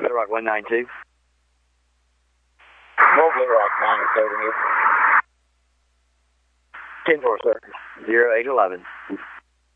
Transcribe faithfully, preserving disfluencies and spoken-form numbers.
Blue Rock one nine two. More Blue Rock nine seven here. ten four, sir. zero eight eleven.